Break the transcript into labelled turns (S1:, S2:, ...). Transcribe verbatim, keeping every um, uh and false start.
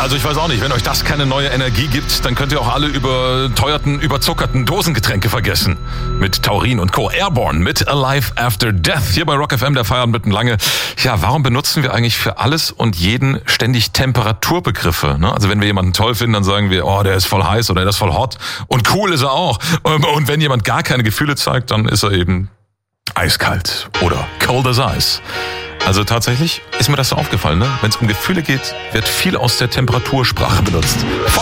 S1: Also ich weiß auch nicht, wenn euch das keine neue Energie gibt, dann könnt ihr auch alle überteuerten, überzuckerten Dosengetränke vergessen. Mit Taurin und Co. Airborne mit Alive After Death. Hier bei Rock F M, der Feierabend mitten lange. Ja, warum benutzen wir eigentlich für alles und jeden ständig Temperaturbegriffe? Ne? Also wenn wir jemanden toll finden, dann sagen wir, oh, der ist voll heiß oder der ist voll hot. Und cool ist er auch. Und wenn jemand gar keine Gefühle zeigt, dann ist er eben eiskalt oder cold as ice. Also tatsächlich ist mir das so aufgefallen, ne? Wenn es um Gefühle geht, wird viel aus der Temperatursprache benutzt.